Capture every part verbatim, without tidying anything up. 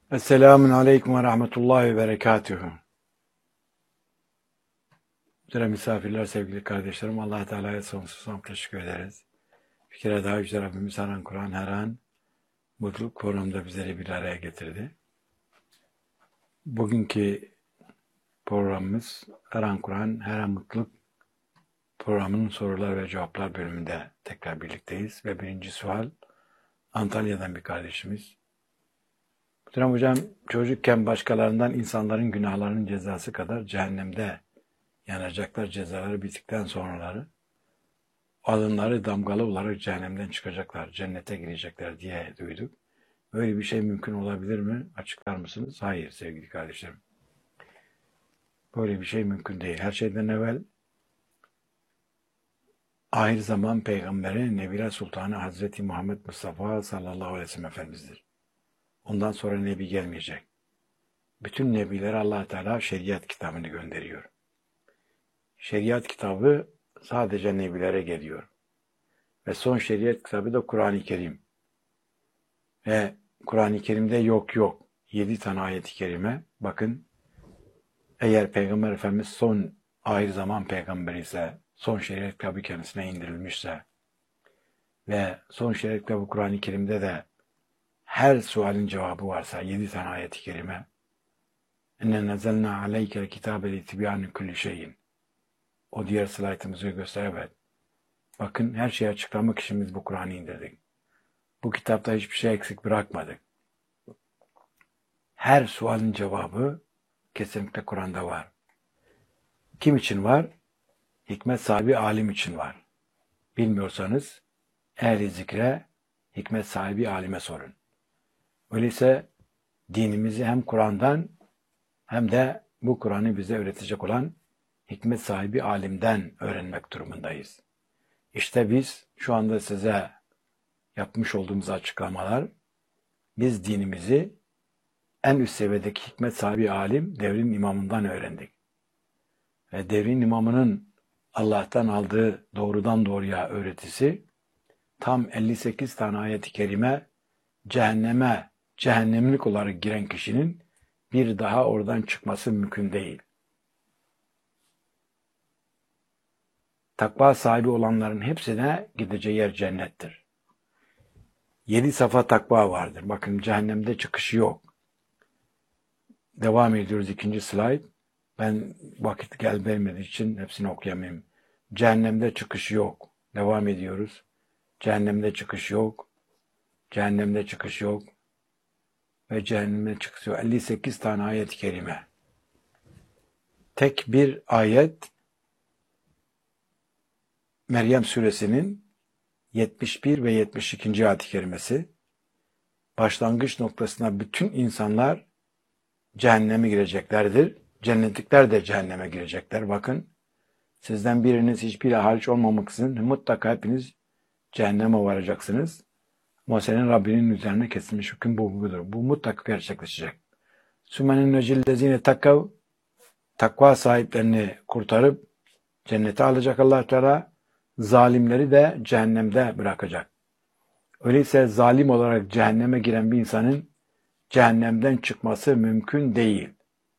Esselamun Aleyküm ve Rahmetullahi ve Berekatühü. Muhterem misafirler, sevgili kardeşlerim, Allah Teala'ya sonsuz hamd teşekkür ederiz. Bir kere daha Yüce Rabbimiz her an Kur'an, her an mutluluk programında bizleri bir araya getirdi. Bugünkü programımız Her an Kur'an, her an mutluluk programının sorular ve cevaplar bölümünde tekrar birlikteyiz. Ve birinci sual Antalya'dan bir kardeşimiz. Muhterem hocam, çocukken başkalarından insanların günahlarının cezası kadar cehennemde yanacaklar, cezaları bittikten sonraları alınları damgalı olarak cehennemden çıkacaklar, cennete girecekler diye duyduk. Böyle bir şey mümkün olabilir mi? Açıklar mısınız? Hayır sevgili kardeşlerim. Böyle bir şey mümkün değil. Her şeyden evvel ahir zaman peygamberi Nebiler Sultanı Hazreti Muhammed Mustafa sallallahu aleyhi ve sellem Efendimiz'dir. Ondan sonra nebi gelmeyecek. Bütün nebilere Allah Teala şeriat kitabını gönderiyor. Şeriat kitabı sadece nebilere geliyor. Ve son şeriat kitabı da Kur'an-ı Kerim. Ve Kur'an-ı Kerim'de yok yok. Yedi tane ayet-i kerime. Bakın, eğer Peygamber Efendimiz son ahir zaman peygamberi ise, son şeriat kitabı kendisine indirilmişse ve son şeriat kitabı Kur'an-ı Kerim'de de her sualin cevabı varsa, yedi tane ayet-i kerime, اِنَّا نَزَلْنَا عَلَيْكَ الْكِتَابَ لِتِبْيَانِ كُلِّ شَيْءٍ. O diğer slaytımızı göstererek, bakın her şeyi açıklamak için biz bu Kur'an'ı indirdik. Bu kitapta hiçbir şey eksik bırakmadık. Her sualin cevabı kesinlikle Kur'an'da var. Kim için var? Hikmet sahibi alim için var. Bilmiyorsanız ehli zikre, hikmet sahibi alime sorun. Öyleyse dinimizi hem Kur'an'dan hem de bu Kur'an'ı bize öğretecek olan hikmet sahibi alimden öğrenmek durumundayız. İşte biz şu anda size yapmış olduğumuz açıklamalar, biz dinimizi en üst seviyedeki hikmet sahibi alim devrin imamından öğrendik. Ve devrin imamının Allah'tan aldığı doğrudan doğruya öğretisi, tam elli sekiz tane ayet-i kerime cehenneme, cehennemlik olarak giren kişinin bir daha oradan çıkması mümkün değil. Takva sahibi olanların hepsine gideceği yer cennettir. Yedi safa takva vardır. Bakın, cehennemde çıkışı yok. Devam ediyoruz ikinci slide. Ben vakit gel vermediği için hepsini okuyamayayım. Cehennemde çıkış yok. Devam ediyoruz. Cehennemde çıkış yok. Cehennemde çıkış yok. Ve cehennemde çıkış yok. elli sekiz tane ayet-i kerime. Tek bir ayet Meryem suresinin yetmiş bir ve yetmiş ikinci ayet-i kerimesi. Başlangıç noktasına bütün insanlar cehenneme gireceklerdir. Cennetlikler de cehenneme girecekler. Bakın, sizden biriniz hiçbir hariç olmamaksızın mutlaka hepiniz cehenneme varacaksınız. Ama senin Rabbinin üzerine kesilmiş hüküm bu budur. Bu mutlaka gerçekleşecek. Sümenin necillezine takav, takva sahiplerini kurtarıp cennete alacak Allah Teala, zalimleri de cehennemde bırakacak. Öyleyse zalim olarak cehenneme giren bir insanın cehennemden çıkması mümkün değil.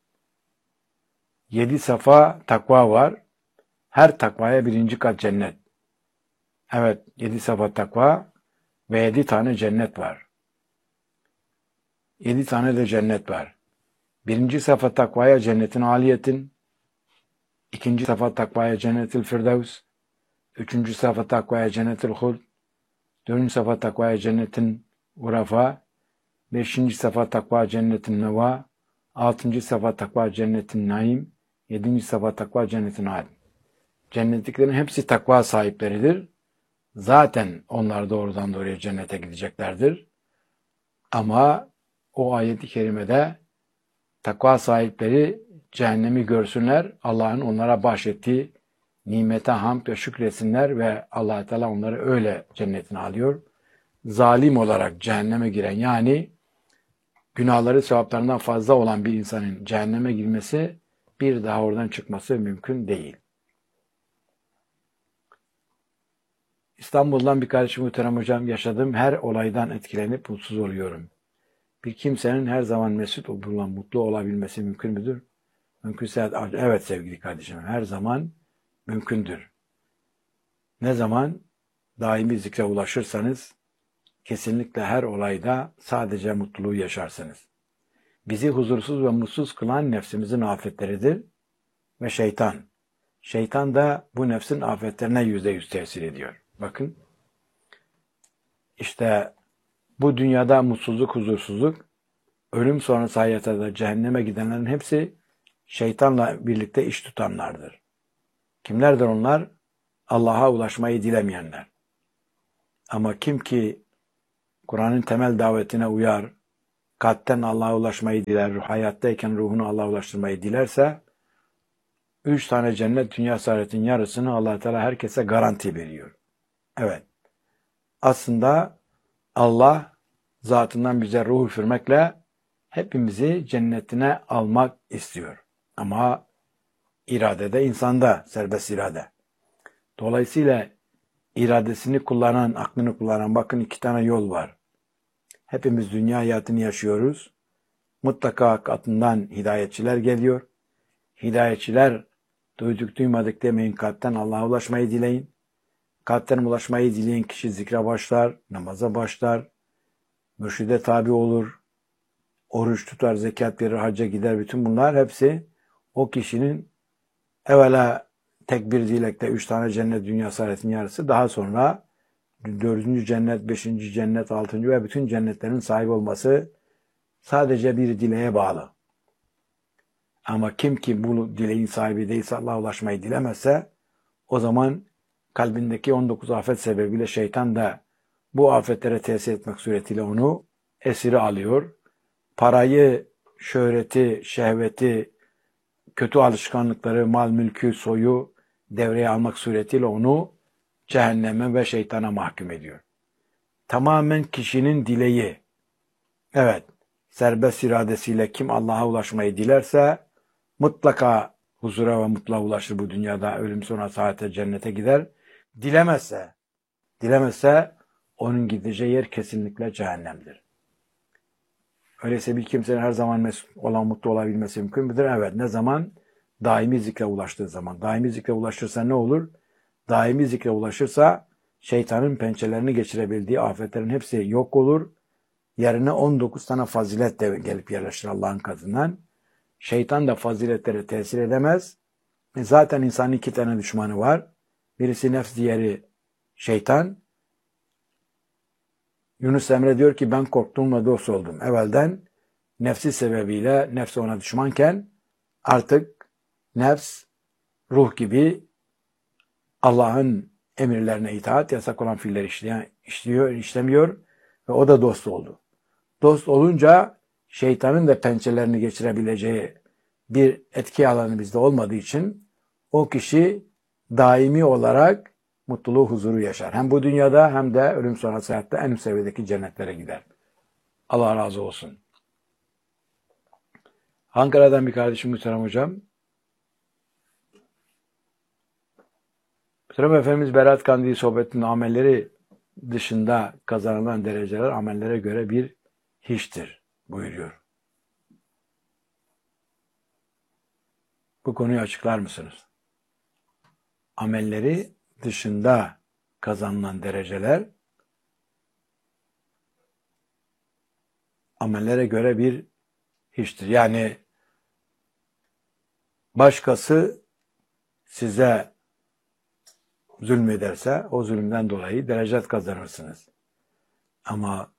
Yedi safa takva var. Her takvaya birinci kat cennet. Evet, yedi safa takva ve yedi tane cennet var. Yedi tane de cennet var. Birinci safa takvaya cennetin aliyetin, ikinci safa takvaya cennetil firdevs, üçüncü safa takvaya cennetil huld, dördüncü safa takvaya cennetin urafa, beşinci safa takva cennetin neva, altıncı safa takva cennetin naim, yedinci safa takva cennetin ad. Cennetliklerin hepsi takva sahipleridir. Zaten onlar doğrudan doğruya cennete gideceklerdir. Ama o ayet-i kerimede takva sahipleri cehennemi görsünler, Allah'ın onlara bahşettiği nimete hamd ve şükretsinler ve Allah Teala onları öyle cennetine alıyor. Zalim olarak cehenneme giren, yani günahları sevaplarından fazla olan bir insanın cehenneme girmesi, bir daha oradan çıkması mümkün değil. İstanbul'dan bir kardeşim, muhterem hocam, yaşadığım her olaydan etkilenip mutsuz oluyorum. Bir kimsenin her zaman mesut olan, mutlu olabilmesi mümkün müdür? Mümkünse evet sevgili kardeşim, her zaman mümkündür. Ne zaman daimi zikre ulaşırsanız kesinlikle her olayda sadece mutluluğu yaşarsınız. Bizi huzursuz ve mutsuz kılan nefsimizin afetleridir ve şeytan. Şeytan da bu nefsin afetlerine yüzde yüz tesir ediyor. Bakın, işte bu dünyada mutsuzluk, huzursuzluk, ölüm sonrası hayata da cehenneme gidenlerin hepsi şeytanla birlikte iş tutanlardır. Kimlerdir onlar? Allah'a ulaşmayı dilemeyenler. Ama kim ki Kur'an'ın temel davetine uyar, kalpten Allah'a ulaşmayı diler, hayattayken ruhunu Allah'a ulaştırmayı dilerse, üç tane cennet dünya saadetin yarısını Allah Teala herkese garanti veriyor. Evet. Aslında Allah zatından bize ruh üfürmekle hepimizi cennetine almak istiyor. Ama irade de insanda, serbest irade. Dolayısıyla iradesini kullanan, aklını kullanan, bakın iki tane yol var. Hepimiz dünya hayatını yaşıyoruz. Mutlaka katından hidayetçiler geliyor. Hidayetçiler duyduk duymadık demeyin, kalpten Allah'a ulaşmayı dileyin. Kalpten ulaşmayı dileyen kişi zikre başlar, namaza başlar, mürşide tabi olur, oruç tutar, zekat verir, hacca gider. Bütün bunlar hepsi o kişinin evvela tek bir dilekte üç tane cennet dünya saadetinin yarısı, daha sonra dördüncü cennet, beşinci cennet, altıncı ve bütün cennetlerin sahibi olması sadece bir dileğe bağlı. Ama kim ki bu dileğin sahibi değilse, Allah'a ulaşmayı dilemezse, o zaman kalbindeki on dokuz afet sebebiyle şeytan da bu afetlere tesir etmek suretiyle onu esiri alıyor. Parayı, şöhreti, şehveti, kötü alışkanlıkları, mal, mülkü, soyu devreye almak suretiyle onu cehenneme ve şeytana mahkum ediyor. Tamamen kişinin dileği. Evet, serbest iradesiyle kim Allah'a ulaşmayı dilerse mutlaka huzura ve mutluluğa ulaşır bu dünyada, ölüm sonrası saate cennete gider. Dilemezse, dilemezse onun gideceği yer kesinlikle cehennemdir. Öyleyse bir kimsenin her zaman mesut olan, mutlu olabilmesi mümkün müdür? Evet. Ne zaman? Daimi zikre ulaştığı zaman. Daimi zikre ulaşırsa ne olur? Daimi zikre ulaşırsa şeytanın pençelerini geçirebildiği afetlerin hepsi yok olur. Yerine on dokuz tane fazilet de gelip yerleşir Allah'ın katından. Şeytan da faziletlere tesir edemez. Zaten insanın iki tane düşmanı var. Birisi nefs, diğeri şeytan. Yunus Emre diyor ki ben korktuğumla dost oldum. Evvelden nefsi sebebiyle nefs ona düşmanken artık nefs ruh gibi Allah'ın emirlerine itaat, yasak olan fiilleri işleyen, işliyor, işlemiyor ve o da dost oldu. Dost olunca şeytanın da pençelerini geçirebileceği bir etki alanı bizde olmadığı için o kişi daimi olarak mutluluğu, huzuru yaşar. Hem bu dünyada hem de ölüm sonrası hayatta en üst seviyedeki cennetlere gider. Allah razı olsun. Ankara'dan bir kardeşim Muhterem Hocam. Muhterem Efendimiz Berat Kandili sohbetinin amelleri dışında kazanılan dereceler amellere göre bir hiçtir buyuruyor. Bu konuyu açıklar mısınız? Amelleri dışında kazanılan dereceler amellere göre bir hiçtir. Yani başkası size zulmederse o zulümden dolayı derecet kazanırsınız. Ama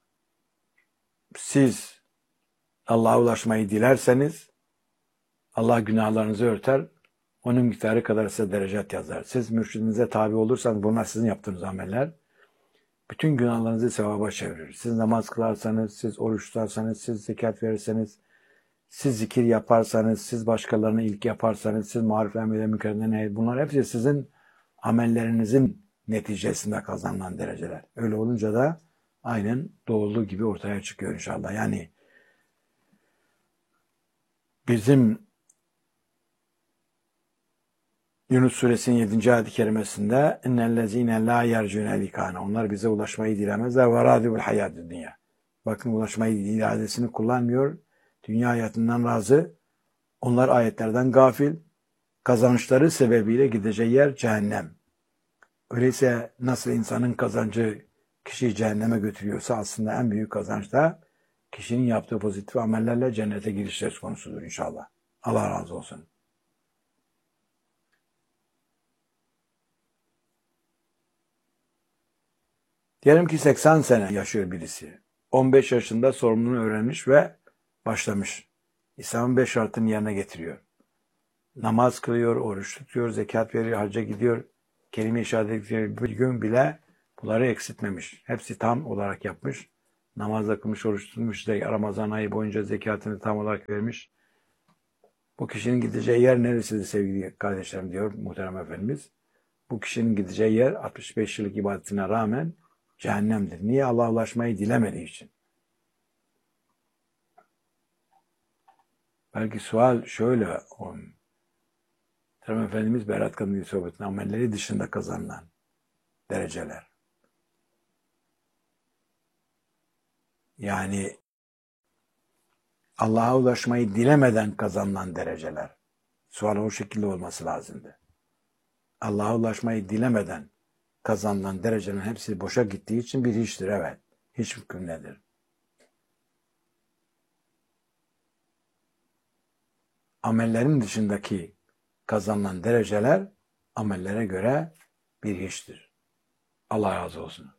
siz Allah'a ulaşmayı dilerseniz Allah günahlarınızı örter, onun miktarı kadar size derecet yazar. Siz mürşidinize tabi olursanız bunlar sizin yaptığınız ameller. Bütün günahlarınızı sevaba çevirir. Siz namaz kılarsanız, siz oruç tutarsanız, siz zekat verirseniz, siz zikir yaparsanız, siz başkalarına iyilik yaparsanız, siz marif emrede mükemmel ne, bunlar hepsi sizin amellerinizin neticesinde kazanılan dereceler. Öyle olunca da aynen doğulu gibi ortaya çıkıyor inşallah. Yani bizim Yunus Suresinin yedinci ayet-i kerimesinde اِنَّ الَّذ۪ينَ لَا يَرْجُونَ لِكَانَ onlar bize ulaşmayı dilemezler. وَرَادِبُ الْحَيَاتِ dünya. Bakın ulaşmayı iradesini kullanmıyor. Dünya hayatından razı. Onlar ayetlerden gafil. Kazançları sebebiyle gideceği yer cehennem. Öyleyse nasıl insanın kazancı kişiyi cehenneme götürüyorsa aslında en büyük kazanç da kişinin yaptığı pozitif amellerle cennete giriş söz konusudur inşallah. Allah razı olsun. Diyelim ki seksen sene yaşıyor birisi. on beş yaşında sorumluluğunu öğrenmiş ve başlamış. İslam'ın beş şartını yerine getiriyor. Namaz kılıyor, oruç tutuyor, zekat veriyor, hacca gidiyor. Kelime-i şehadet bir gün bile bunları eksiltmemiş. Hepsi tam olarak yapmış. Namazda kılmış, oruç tutmuş, Ramazan ayı boyunca zekatını tam olarak vermiş. Bu kişinin gideceği yer neresidir sevgili kardeşlerim diyor muhterem Efendimiz. Bu kişinin gideceği yer altmış beş yıllık ibadetine rağmen cehennemdir. Niye? Allah'a ulaşmayı dilemediği için. Belki sual şöyle on. Muhterem Efendimiz Berat Kandili sohbetinin amelleri dışında kazanılan dereceler. Yani Allah'a ulaşmayı dilemeden kazanılan dereceler. Sual o şekilde olması lazımdı. Allah'a ulaşmayı dilemeden kazanılan derecelerin hepsi boşa gittiği için bir hiçtir, evet. Hiç hüküm nedir? Amellerin dışındaki kazanılan dereceler amellere göre bir hiçtir. Allah razı olsun.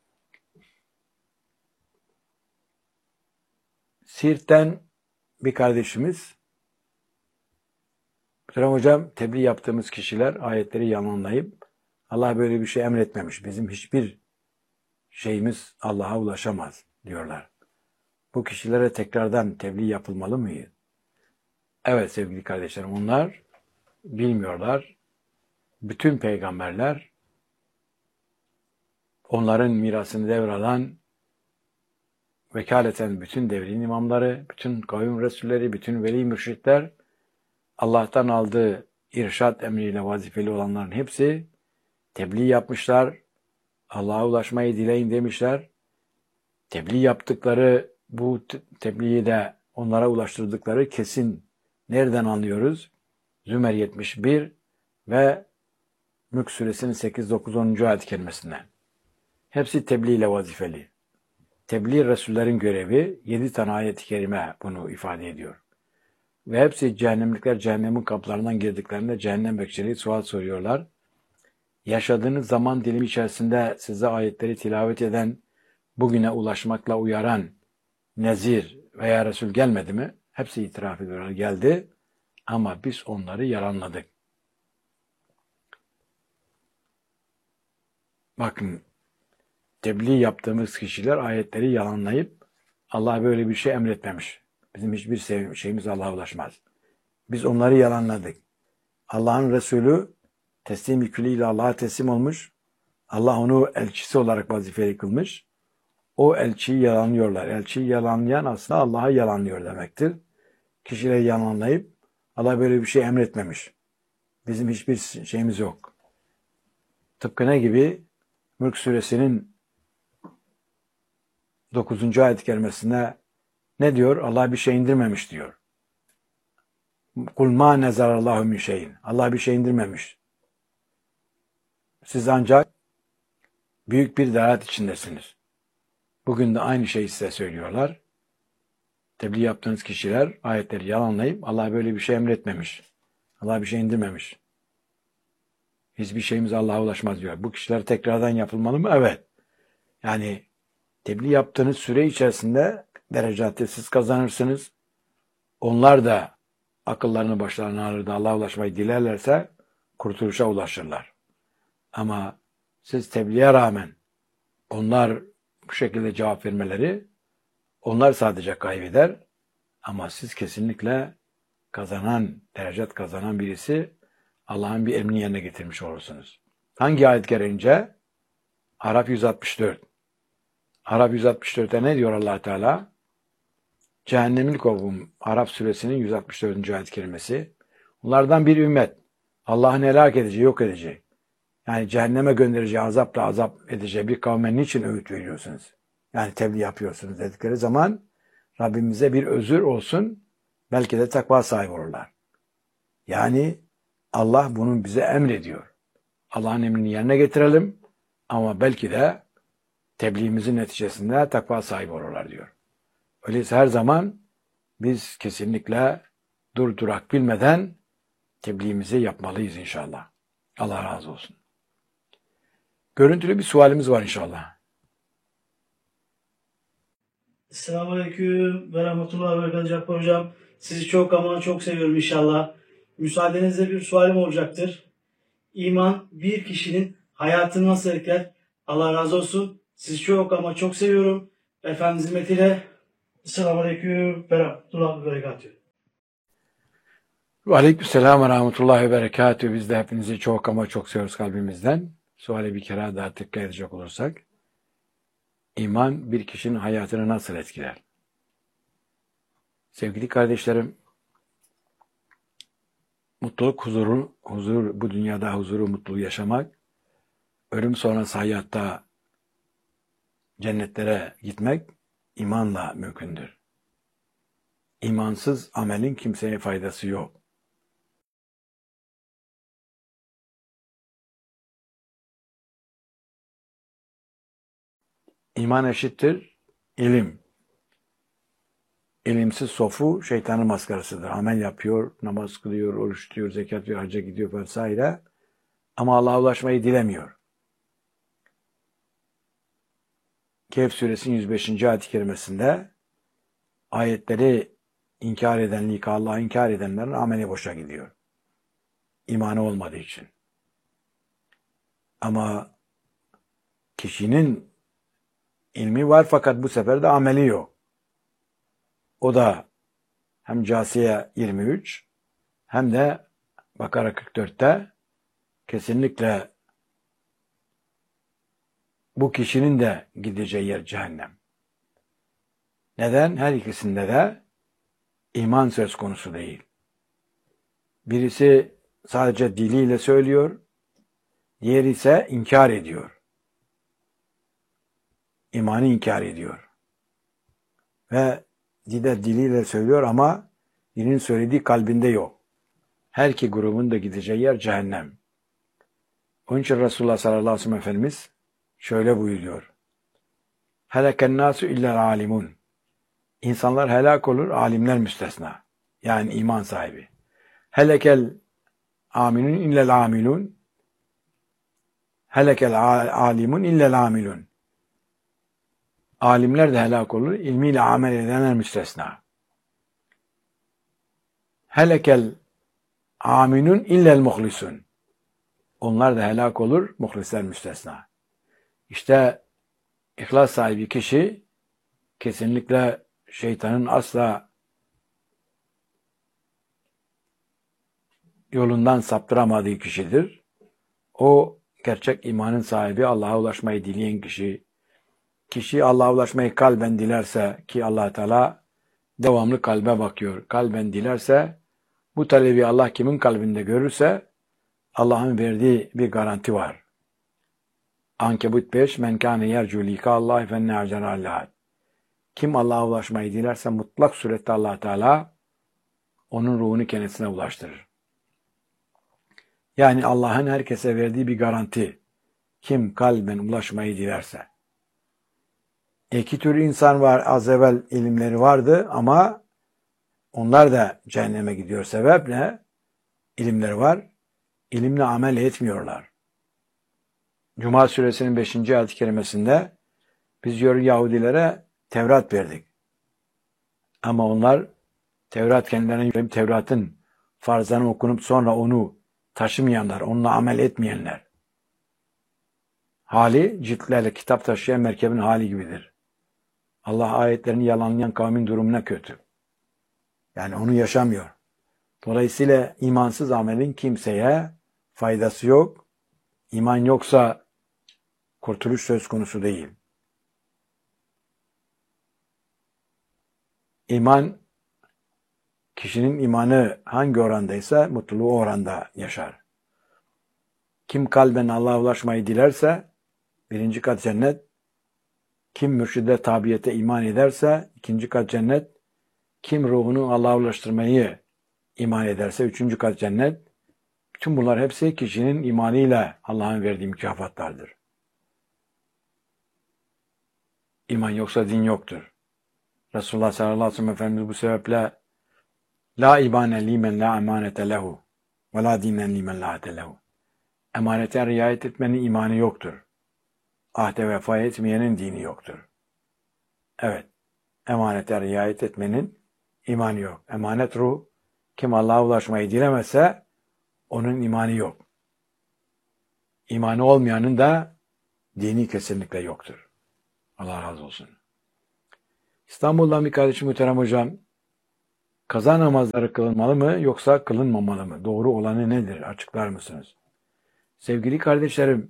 Siirt'ten bir kardeşimiz, Muhterem hocam, tebliğ yaptığımız kişiler ayetleri yalanlayıp Allah böyle bir şey emretmemiş. Bizim hiçbir şeyimiz Allah'a ulaşamaz diyorlar. Bu kişilere tekrardan tebliğ yapılmalı mı? Evet sevgili kardeşlerim, onlar bilmiyorlar. Bütün peygamberler, onların mirasını devralan, vekaleten bütün devrin imamları, bütün kavim resulleri, bütün veli mürşitler, Allah'tan aldığı irşad emriyle vazifeli olanların hepsi tebliğ yapmışlar. Allah'a ulaşmayı dileyin demişler. Tebliğ yaptıkları bu tebliği de onlara ulaştırdıkları kesin. Nereden anlıyoruz? Zümer yetmiş bir ve Mülk Suresinin sekiz, dokuz, onuncu ayet-i kerimesinden. Hepsi tebliğ ile vazifeli. Tebliğ Resullerin görevi, yedi tane ayet-i kerime bunu ifade ediyor. Ve hepsi cehennemlikler cehennemin kapılarından girdiklerinde cehennem bekçileri sual soruyorlar. Yaşadığınız zaman dilimi içerisinde size ayetleri tilavet eden, bugüne ulaşmakla uyaran nezir veya Resul gelmedi mi? Hepsi itiraf ediyorlar. Geldi ama biz onları yalanladık. Bakın, tebliğ yaptığımız kişiler ayetleri yalanlayıp Allah böyle bir şey emretmemiş. Bizim hiçbir şeyimiz Allah'a ulaşmaz. Biz onları yalanladık. Allah'ın Resulü teslim yüküyle Allah'a teslim olmuş. Allah onu elçisi olarak vazifeli kılmış. O elçiyi yalanlıyorlar. Elçiyi yalanlayan aslında Allah'a yalanlıyor demektir. Kişileri yalanlayıp Allah böyle bir şey emretmemiş. Bizim hiçbir şeyimiz yok. Tıpkı ne gibi? Mülk Suresinin dokuzuncu ayet-i kerimesinde ne diyor? Allah bir şey indirmemiş diyor. Kul ma nezarallahu min şeyin. Allah bir şey indirmemiş. Siz ancak büyük bir dalalet içindesiniz. Bugün de aynı şeyi size söylüyorlar. Tebliğ yaptığınız kişiler ayetleri yalanlayıp Allah böyle bir şey emretmemiş. Allah bir şey indirmemiş. Hiçbir şeyimiz Allah'a ulaşmaz diyor. Bu kişiler tekrardan yapılmalı mı? Evet. Yani tebliğ yaptığınız süre içerisinde derecatı siz kazanırsınız. Onlar da akıllarını başlarına alır da Allah'a ulaşmayı dilerlerse kurtuluşa ulaşırlar. Ama siz tebliğe rağmen onlar bu şekilde cevap vermeleri, onlar sadece kaybeder ama siz kesinlikle kazanan, derecat kazanan birisi Allah'ın bir emrini yerine getirmiş olursunuz. Hangi ayet gereğince? Araf yüz altmış dört. Araf yüz altmış dörtte ne diyor Allah Teala? Cehennemlik kovum Araf suresinin yüz altmış dördüncü ayet kelimesi. Onlardan bir ümmet Allah'ın helak edeceği, yok edecek. Yani cehenneme göndereceği, azapla azap edeceği bir kavme niçin öğüt veriyorsunuz? Yani tebliğ yapıyorsunuz dedikleri zaman Rabbimize bir özür olsun, belki de takva sahibi olurlar. Yani Allah bunu bize emrediyor. Allah'ın emrini yerine getirelim ama belki de tebliğimizin neticesinde takva sahibi olurlar diyor. Öyleyse her zaman biz kesinlikle dur durak bilmeden tebliğimizi yapmalıyız inşallah. Allah razı olsun. Görüntülü bir sualimiz var inşallah. Selamünaleyküm ve rahmetullahi ve berekatuhu Cabbar Hocam. Sizi çok ama çok seviyorum inşallah. Müsaadenizle bir sualim olacaktır. İman bir kişinin hayatını nasıl etkiler? Allah razı olsun. Sizi çok ama çok seviyorum. Efendimiz hizmetiyle selamünaleyküm ve rahmetullahi ve berekatuhu. Ve aleykümselam ve rahmetullahi ve berekatuhu. Biz de hepinizi çok ama çok seviyoruz kalbimizden. Suale bir kere daha tekrar edecek olursak. İman bir kişinin hayatını nasıl etkiler? Sevgili kardeşlerim, mutluluk, huzuru, huzur, bu dünyada huzuru, mutluluğu yaşamak, ölüm sonrası hayatta cennetlere gitmek imanla mümkündür. İmansız amelin kimseye faydası yok. İman eşittir ilim. İlimsiz sofu şeytanın maskarasıdır. Amel yapıyor, namaz kılıyor, oruç tutuyor, zekat veriyor, hacca gidiyor vesaire. Ama Allah'a ulaşmayı dilemiyor. Kehf suresinin yüz beşinci ayet-i kerimesinde ayetleri inkar eden, Allah'ı inkar edenlerin ameli boşa gidiyor. İmanı olmadığı için. Ama kişinin ilmi var fakat bu sefer de ameli yok. O da hem Câsiye yirmi üç hem de Bakara kırk dörtte kesinlikle bu kişinin de gideceği yer cehennem. Neden? Her ikisinde de iman söz konusu değil. Birisi sadece diliyle söylüyor, diğeri ise inkar ediyor. İmanı inkar ediyor. Ve de diliyle söylüyor ama dilinin söylediği kalbinde yok. Her iki grubun da gideceği yer cehennem. Onun için Resulullah sallallahu aleyhi ve sellem Efendimiz şöyle buyuruyor. Heleken nasu illel alimun. İnsanlar helak olur, alimler müstesna. Yani iman sahibi. Helekel aminun illel amilun. Helekel alimun illel amilun. Alimler de helak olur, ilmiyle amel edenler müstesna. Helekel aminun illel muhlisun. Onlar da helak olur, muhlisler müstesna. İşte ihlas sahibi kişi kesinlikle şeytanın asla yolundan saptıramadığı kişidir. O gerçek imanın sahibi, Allah'a ulaşmayı dileyen kişi. Kişi Allah'a ulaşmayı kalben dilerse ki Allah Teala devamlı kalbe bakıyor. Kalben dilerse bu talebi Allah kimin kalbinde görürse Allah'ın verdiği bir garanti var. Ankebut beş men kâne yercu likâllâhi fenne acerâllâh. Kim Allah'a ulaşmayı dilerse mutlak surette Allah Teala onun ruhunu kendisine ulaştırır. Yani Allah'ın herkese verdiği bir garanti. Kim kalben ulaşmayı dilerse. İki tür insan var. Az evvel ilimleri vardı ama onlar da cehenneme gidiyor. Sebep ne? İlimleri var. İlimle amel etmiyorlar. Cuma suresinin beşinci ayet-i kerimesinde biz diyor Yahudilere Tevrat verdik. Ama onlar Tevrat kendilerine Tevrat'ın farzlarını okunup sonra onu taşımayanlar, onunla amel etmeyenler. Hali ciltlerle kitap taşıyan merkebin hali gibidir. Allah ayetlerini yalanlayan kavmin durumuna kötü. Yani onu yaşamıyor. Dolayısıyla imansız amelin kimseye faydası yok. İman yoksa kurtuluş söz konusu değil. İman, kişinin imanı hangi orandaysa mutluluğu o oranda yaşar. Kim kalben Allah'a ulaşmayı dilerse birinci kat cennet, Kim mürşide tabiyete iman ederse ikinci kat cennet. Kim ruhunu Allah'a ulaştırmayı iman ederse üçüncü kat cennet. Bütün bunlar hepsi kişinin imanıyla Allah'ın verdiği mükafatlardır. İman yoksa din yoktur. Resulullah sallallahu aleyhi ve sellem Efendimiz bu sebeple la ibane limen la emanete lehu ve la dinen limen la ahde lehu. Emanete riayet etmenin imanı yoktur. Ahde vefa etmeyenin dini yoktur. Evet, emanete riayet etmenin imanı yok. Emanet ruh, kim Allah'a ulaşmayı dilemezse onun imanı yok. İmanı olmayanın da dini kesinlikle yoktur. Allah razı olsun. İstanbul'dan bir kardeşim muhterem hocam, kaza namazları kılınmalı mı yoksa kılınmamalı mı? Doğru olanı nedir? Açıklar mısınız? Sevgili kardeşlerim,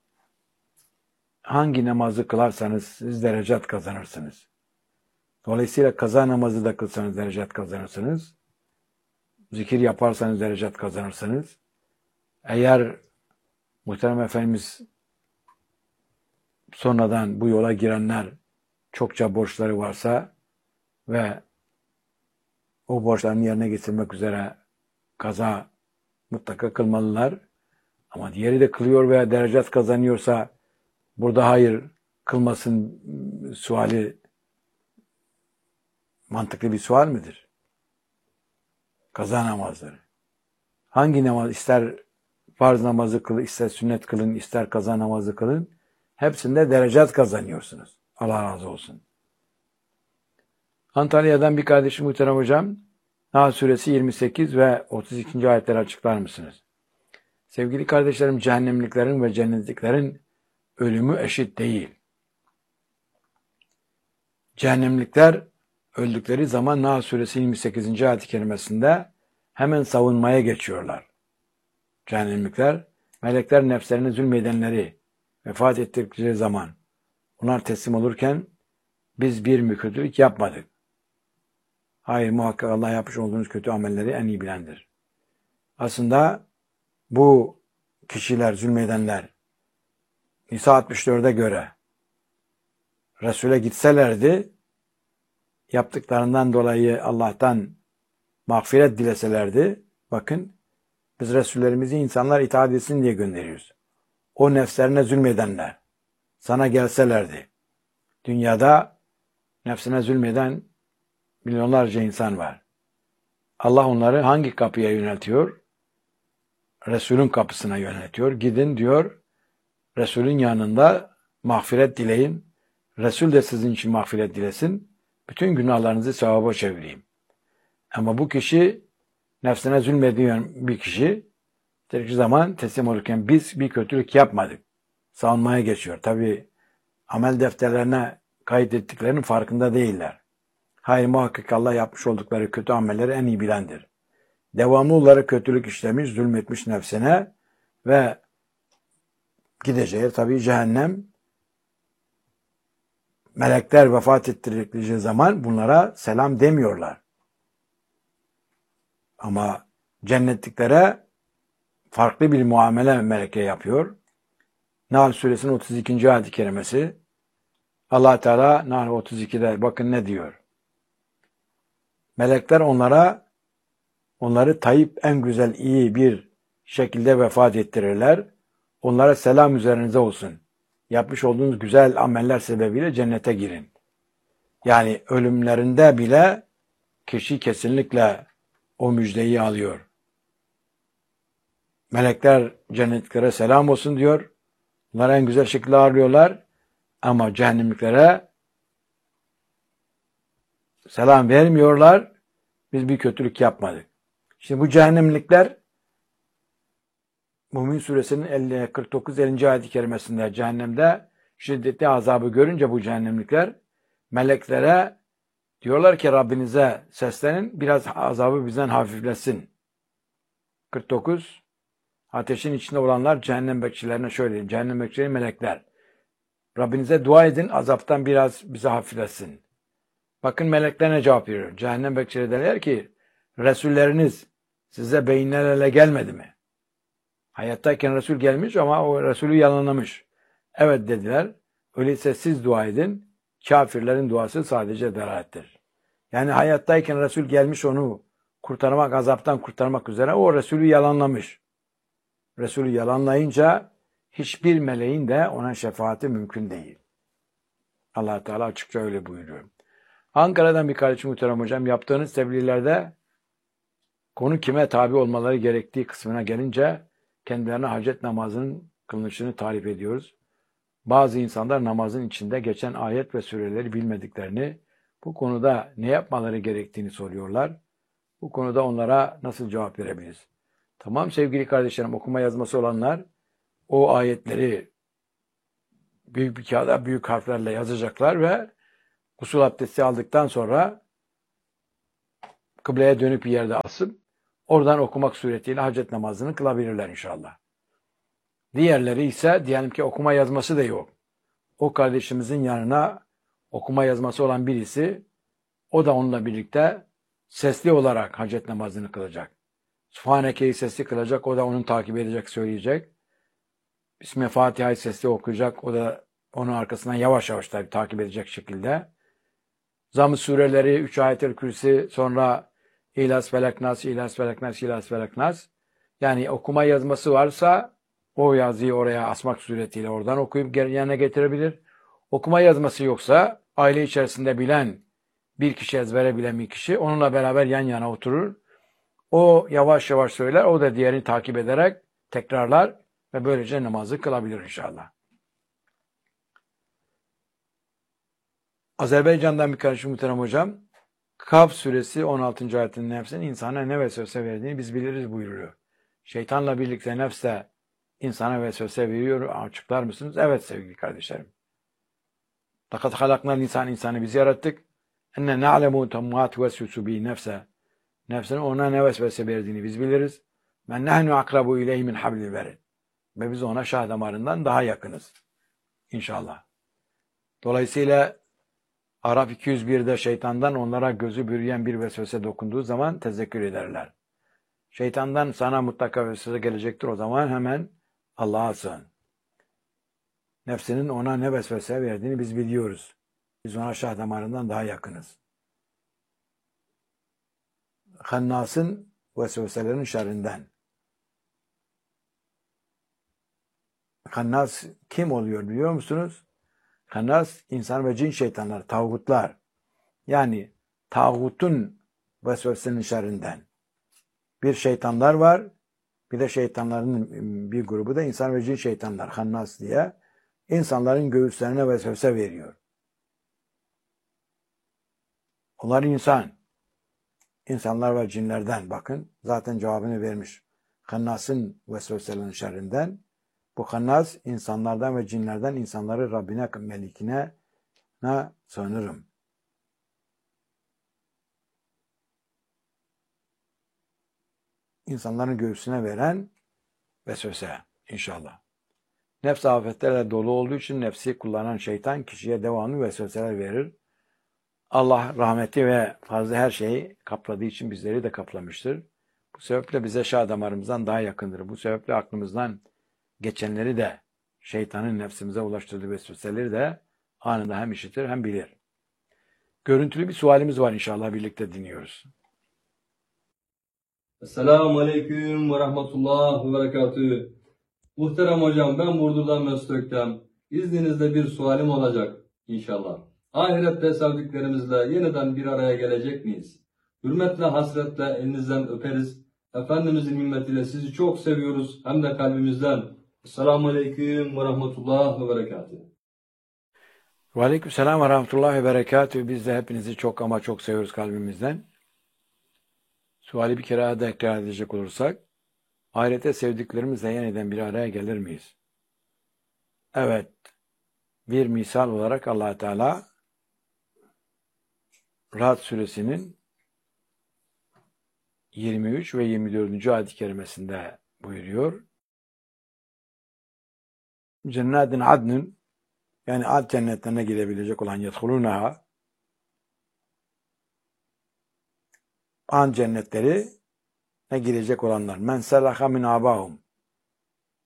hangi namazı kılarsanız siz derecat kazanırsınız. Dolayısıyla kaza namazı da kılsanız derecat kazanırsınız. Zikir yaparsanız derecat kazanırsınız. Eğer muhterem Efendimiz sonradan bu yola girenler çokça borçları varsa ve o borçlarını yerine getirmek üzere kaza mutlaka kılmalılar. Ama diğeri de kılıyor veya derecat kazanıyorsa burada hayır kılmasın suali mantıklı bir sual midir? Kaza namazları. Hangi namaz, ister farz namazı kılın, ister sünnet kılın, ister kaza namazı kılın, hepsinde derecat kazanıyorsunuz. Allah razı olsun. Antalya'dan bir kardeşim muhterem hocam, Nahl suresi yirmi sekiz ve otuz ikinci ayetleri açıklar mısınız? Sevgili kardeşlerim, cehennemliklerin ve cennetliklerin ölümü eşit değil. Cehennemlikler öldükleri zaman Nahl suresi yirmi sekizinci ayet-i kerimesinde hemen savunmaya geçiyorlar. Cehennemlikler, melekler nefslerine zulmedenleri vefat ettikleri zaman onlar teslim olurken biz bir kötülük yapmadık. Hayır, muhakkak Allah yapmış olduğunuz kötü amelleri en iyi bilendir. Aslında bu kişiler, zulmedenler Nisa altmış dörde göre Resul'e gitselerdi, yaptıklarından dolayı Allah'tan mağfiret dileselerdi, bakın biz Resullerimizi insanlar itaat etsin diye gönderiyoruz. O nefslerine zulmedenler sana gelselerdi, dünyada nefsine zulmeden milyonlarca insan var. Allah onları hangi kapıya yöneltiyor? Resul'ün kapısına yöneltiyor. Gidin diyor, Resul'ün yanında mağfiret dileyin. Resul de sizin için mağfiret dilesin. Bütün günahlarınızı sevaba çevireyim. Ama bu kişi nefsine zulmediyen bir kişi bir zaman teslim olurken biz bir kötülük yapmadık. Savunmaya geçiyor. Tabi amel defterlerine kaydettiklerinin farkında değiller. Hayır, muhakkak Allah yapmış oldukları kötü amelleri en iyi bilendir. Devamlı olarak kötülük işlemiş, zulmetmiş nefsine ve gideceği tabii cehennem. Melekler vefat ettirdikleri zaman bunlara selam demiyorlar. Ama cennetliklere farklı bir muamele meleke yapıyor. Nahl suresinin otuz ikinci ayet-i kerimesi. Allah Teala Nahl otuz ikide bakın ne diyor. Melekler onlara onları tayyip en güzel iyi bir şekilde vefat ettirirler. Onlara selam üzerinize olsun. Yapmış olduğunuz güzel ameller sebebiyle cennete girin. Yani ölümlerinde bile kişi kesinlikle o müjdeyi alıyor. Melekler cennetliklere selam olsun diyor. Onları en güzel şekilde ağırlıyorlar. Ama cehennemliklere selam vermiyorlar. Biz bir kötülük yapmadık. Şimdi bu cehennemlikler Mümin suresinin kırk dokuz ellinci ayet-i kerimesinde cehennemde şiddetli azabı görünce bu cehennemlikler meleklere diyorlar ki Rabbinize seslenin, biraz azabı bizden hafiflesin. kırk dokuz ateşin içinde olanlar cehennem bekçilerine şöyle deyin. Cehennem bekçileri melekler. Rabbinize dua edin, azaptan biraz bize hafiflesin. Bakın melekler ne cevap veriyor? Cehennem bekçileri derler ki Resulleriniz size beyinlerle gelmedi mi? Hayattayken Resul gelmiş ama o Resulü yalanlamış. Evet dediler. Öyleyse siz dua edin. Kafirlerin duası sadece delalettir. Yani hayattayken Resul gelmiş onu kurtarmak, azaptan kurtarmak üzere o Resulü yalanlamış. Resulü yalanlayınca hiçbir meleğin de ona şefaati mümkün değil. Allah Teala açıkça öyle buyuruyor. Ankara'dan bir kardeşim muhterem hocam, yaptığınız tebliğlerde konu kime tabi olmaları gerektiği kısmına gelince kendilerine hacet namazının kılınışını tarif ediyoruz. Bazı insanlar namazın içinde geçen ayet ve sureleri bilmediklerini, bu konuda ne yapmaları gerektiğini soruyorlar. Bu konuda onlara nasıl cevap verebiliriz? Tamam sevgili kardeşlerim, okuma yazması olanlar o ayetleri büyük bir kağıda büyük harflerle yazacaklar ve gusül abdesti aldıktan sonra kıbleye dönüp bir yerde asıp oradan okumak suretiyle hacet namazını kılabilirler inşallah. Diğerleri ise diyelim ki okuma yazması da yok. O kardeşimizin yanına okuma yazması olan birisi, o da onunla birlikte sesli olarak hacet namazını kılacak. Sübhaneke'yi sesli kılacak, o da onun takip edecek, söyleyecek. Bismillah Fatiha'yı sesli okuyacak, o da onun arkasından yavaş yavaş tabii takip edecek şekilde. Zamm-ı sureleri, üç ayet-el kürsi, sonra İhlas Felak Nas, İhlas Felak Nas, İhlas Felak Nas. Yani okuma yazması varsa o yazıyı oraya asmak suretiyle oradan okuyup yerine getirebilir. Okuma yazması yoksa aile içerisinde bilen bir kişi, ezbere bilen bir kişi onunla beraber yan yana oturur. O yavaş yavaş söyler, o da diğerini takip ederek tekrarlar ve böylece namazı kılabilir inşallah. Azerbaycan'dan bir kardeşim muhterem hocam, Kaf suresi on altıncı ayetinin nefsin insana ne vesvese verdiğini biz biliriz buyuruyor. Şeytanla birlikte nefs de insana vesvese veriyor. Açıklar mısınız? Evet sevgili kardeşlerim. لَقَدْ خَلَقْنَا الْاِنْسَانِ insanı biz yarattık. اَنَّ نَعْلَمُ تَمُّهَا تُوَسْوِسُ بِهِ nefse. Nefsinin ona ne vesvese verdiğini biz biliriz. مَنْ نَحْنُ اَقْرَبُ اِلَيْهِ مِنْ حَبْلِ الْوَرِدِ. Ve biz ona şah damarından daha yakınız. İnşallah. Dolayısıyla Araf iki yüz bir'de şeytandan onlara gözü bürüyen bir vesvese dokunduğu zaman tezekkür ederler. Şeytandan sana mutlaka vesvese gelecektir, o zaman hemen Allah'a sığın. Nefsinin ona ne vesvese verdiğini biz biliyoruz. Biz ona şah damarından daha yakınız. Hannas'ın vesveselerin şerrinden. Hannas kim oluyor biliyor musunuz? Hannas insan ve cin şeytanlar, tağutlar. Yani tağutun vesvesenin şerrinden. Bir şeytanlar var, bir de şeytanların bir grubu da insan ve cin şeytanlar, Hannas diye. İnsanların göğüslerine vesvese veriyor. Onlar insan. İnsanlar ve cinlerden bakın. Zaten cevabını vermiş. Hannas'ın vesveselerin şerrinden. Bu Hannas insanlardan ve cinlerden insanları Rabbine, Melikine na sığınırım. İnsanların göğsüne veren vesvese inşallah. Nefs afetlerle dolu olduğu için nefsi kullanan şeytan kişiye devamlı vesveseler verir. Allah rahmeti ve fazla her şeyi kapladığı için bizleri de kaplamıştır. Bu sebeple bize şah damarımızdan daha yakındır. Bu sebeple aklımızdan geçenleri de şeytanın nefsimize ulaştırdığı vesveseleri de anında hem işitir hem bilir. Görüntülü bir sualimiz var inşallah, birlikte dinliyoruz. Esselamu Aleyküm ve Rahmetullah ve Berekatühü. Muhterem hocam, ben Burdur'dan Mesut Öktem. İzninizle bir sualim olacak inşallah. Ahirette sevdiklerimizle yeniden bir araya gelecek miyiz? Hürmetle, hasretle elinizden öperiz. Efendimizin himmetiyle sizi çok seviyoruz, hem de kalbimizden. Esselamu Aleyküm ve Rahmetullah ve Berekatühü. Ve Aleyküm selam ve Rahmetullah ve Berekatühü. Biz de hepinizi çok ama çok seviyoruz kalbimizden. Suali bir kere daha tekrar edecek olursak, ahirette sevdiklerimizle yeniden bir araya gelir miyiz? Evet, bir misal olarak Allah Teala Ra'd suresinin yirmi üç ve yirmi dördüncü ayet-i kerimesinde buyuruyor. Cennetin adnın, yani ad cennetlerine girebilecek olan yedhulunaha, an cennetleri ne girecek olanlar. Men selaha min abahum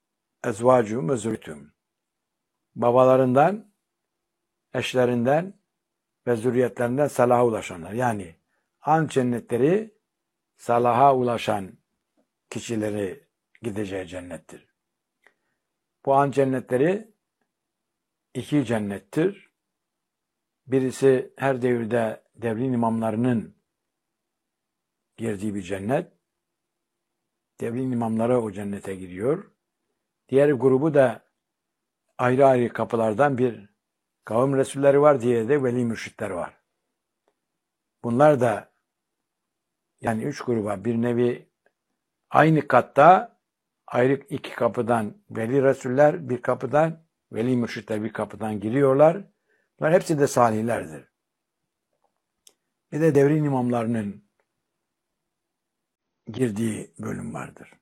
ezvacuhum ve zürriyetühüm. Babalarından, eşlerinden ve zürriyetlerinden salaha ulaşanlar. Yani an cennetleri salaha ulaşan kişileri gideceği cennettir. Bu an cennetleri iki cennettir. Birisi her devirde devrin imamlarının girdiği bir cennet. Devrin imamları o cennete giriyor. Diğer grubu da ayrı ayrı kapılardan bir kavim resulleri var, diye de veli mürşitler var. Bunlar da yani üç gruba bir nevi aynı katta ayrı iki kapıdan veli resuller, bir kapıdan veli mürşitler bir kapıdan giriyorlar. Bunlar hepsi de salihlerdir. Bir de devrin imamlarının girdiği bölüm vardır.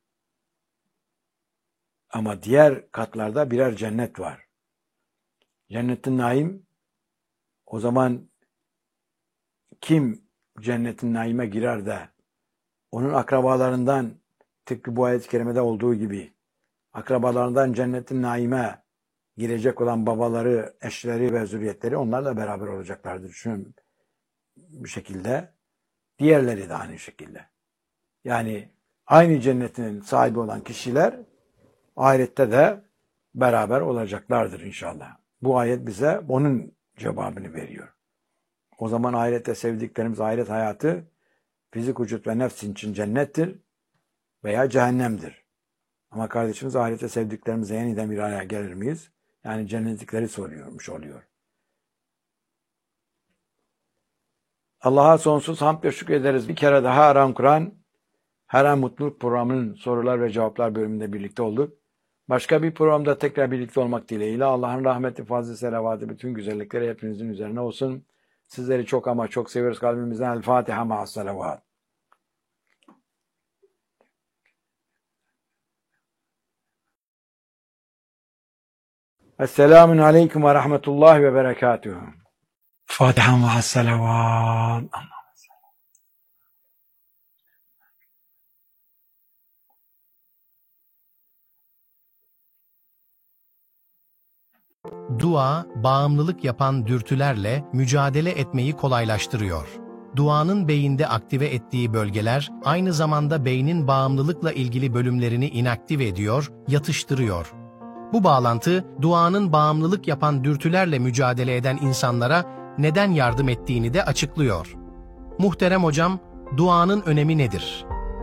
Ama diğer katlarda birer cennet var. Cennet-i Naim, o zaman kim cennet-i Naim'e girer de onun akrabalarından, tıpkı bu ayet-i kerimede olduğu gibi akrabalarından cennet-i Naim'e girecek olan babaları, eşleri ve zürriyetleri onlarla beraber olacaklardır. Düşünün bu şekilde. Diğerleri de aynı şekilde. Yani aynı cennetin sahibi olan kişiler ahirette de beraber olacaklardır inşallah. Bu ayet bize onun cevabını veriyor. O zaman ahirette sevdiklerimiz, ahiret hayatı fizik vücut ve nefsin için cennettir veya cehennemdir. Ama kardeşimiz ahirette sevdiklerimize yeniden bir araya gelir miyiz? Yani cennetlikleri soruyormuş oluyor. Allah'a sonsuz hamd ve şükür ederiz. Bir kere daha Aram Kur'an, Haram Mutluluk programının sorular ve cevaplar bölümünde birlikte olduk. Başka bir programda tekrar birlikte olmak dileğiyle Allah'ın rahmeti, fazl-ı selavatı, bütün güzellikleri hepinizin üzerine olsun. Sizleri çok ama çok seviyoruz kalbimizden. El Fatiha ma'as salavat. Esselamun aleyküm ve rahmetullahi ve berekatuhu. Fatiha ma'as salavat. Dua, bağımlılık yapan dürtülerle mücadele etmeyi kolaylaştırıyor. Duanın beyinde aktive ettiği bölgeler, aynı zamanda beynin bağımlılıkla ilgili bölümlerini inaktive ediyor, yatıştırıyor. Bu bağlantı, duanın bağımlılık yapan dürtülerle mücadele eden insanlara neden yardım ettiğini de açıklıyor. Muhterem hocam, duanın önemi nedir?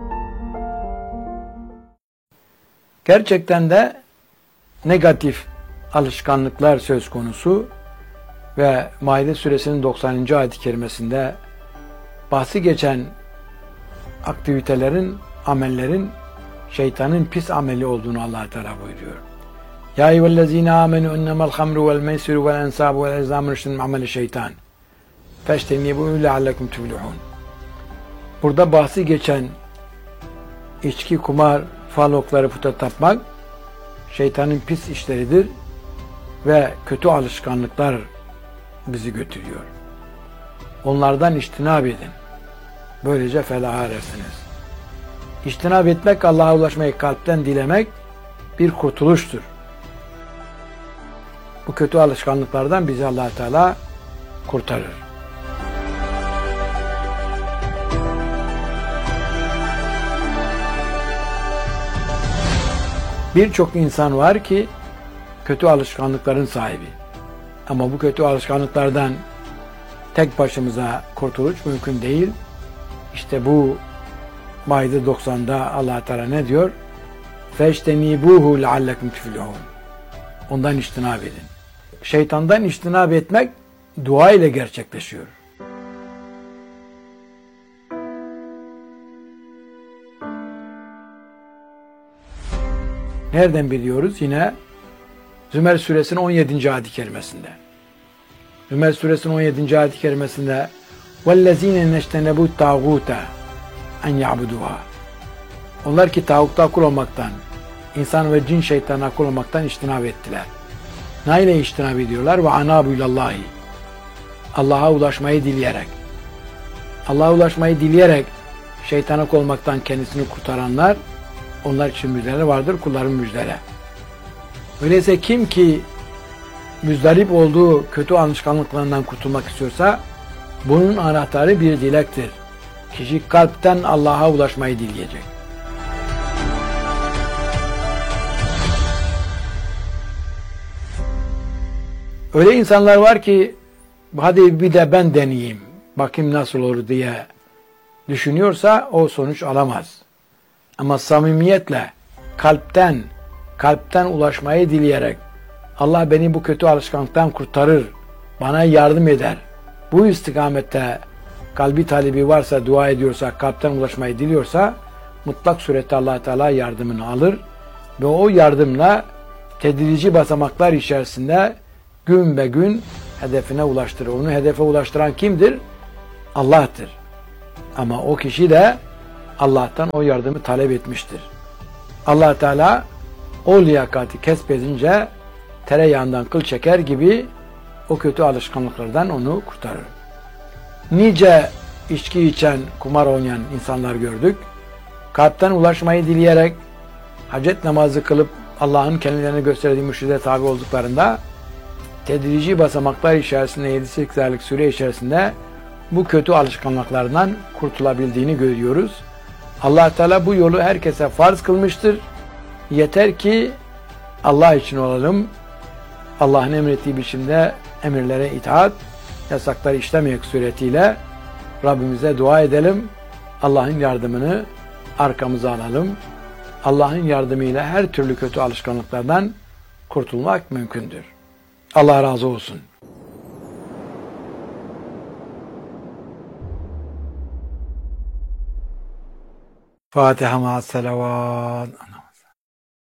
Gerçekten de negatif alışkanlıklar söz konusu ve Maide suresinin doksanıncı ayet-i kerimesinde bahsi geçen aktivitelerin, amellerin şeytanın pis ameli olduğunu Allah Teala buyuruyor. Ya eyyühellezine amenu innemel hamru vel meisiru vel ensabu vel ezlamu rüştün min ameli şeytan. Feştenibu leallekum tuflihun. Burada bahsi geçen içki, kumar, fal okları, puta tapmak şeytanın pis işleridir ve kötü alışkanlıklar bizi götürüyor. Onlardan içtinab edin. Böylece felaha erersiniz. İçtinab etmek, Allah'a ulaşmayı kalpten dilemek bir kurtuluştur. Bu kötü alışkanlıklardan bizi Allah Teala kurtarır. Birçok insan var ki kötü alışkanlıkların sahibi. Ama bu kötü alışkanlıklardan tek başımıza kurtuluş mümkün değil. İşte bu Maide doksan'da Allah Teala ne diyor? Feştenibuhu leallekum tuflihun. Ondan içtinab edin. Şeytandan içtinab etmek dua ile gerçekleşiyor. Nereden biliyoruz? Yine Zümer suresinin on yedinci ayet-i kerimesinde. Zümer suresinin on yedinci ayet-i kerimesinde وَالَّذ۪ينَ نَجْتَنَبُوا التَّاغُوتَ اَنْ يَعْبُدُوهَا. Onlar ki tağutta kul olmaktan, insan ve cin şeytanına kul olmaktan içtinab ettiler. Neyle içtinab ediyorlar? وَعَنَابُ ilallahi. Allah'a ulaşmayı dileyerek. Allah'a ulaşmayı dileyerek şeytana kul olmaktan kendisini kurtaranlar, onlar için müjdeleri vardır, kulların müjdeleri. Öyleyse kim ki müzdarip olduğu kötü alışkanlıklarından kurtulmak istiyorsa Bunun anahtarı bir dilektir. Kişi kalpten Allah'a ulaşmayı dileyecek. Öyle insanlar var ki hadi bir de ben deneyeyim, bakayım nasıl olur diye düşünüyorsa o sonuç alamaz. Ama samimiyetle, kalpten, kalpten ulaşmayı dileyerek Allah beni bu kötü alışkanlıktan kurtarır, bana yardım eder. Bu istikamette kalbi talebi varsa, dua ediyorsa, kalpten ulaşmayı diliyorsa mutlak surette Allah Teala yardımını alır ve o yardımla tedrici basamaklar içerisinde gün be gün hedefine ulaştırır. Onu hedefe ulaştıran kimdir? Allah'tır. Ama o kişi de Allah'tan o yardımı talep etmiştir. Allah Teala o liyakati kesbedince tereyağından kıl çeker gibi o kötü alışkanlıklardan onu kurtarır. Nice içki içen, kumar oynayan insanlar gördük. Kalpten ulaşmayı dileyerek hacet namazı kılıp Allah'ın kendilerine gösterdiği mürşide tabi olduklarında tedrici basamaklar içerisinde yedi sekiz aylık süre içerisinde bu kötü alışkanlıklardan kurtulabildiğini görüyoruz. Allah Teala bu yolu herkese farz kılmıştır. Yeter ki Allah için olalım. Allah'ın emrettiği biçimde emirlere itaat, yasakları işlemeyek suretiyle Rabbimize dua edelim. Allah'ın yardımını arkamıza alalım. Allah'ın yardımıyla her türlü kötü alışkanlıklardan kurtulmak mümkündür. Allah razı olsun. Fatiha ma'as salavat.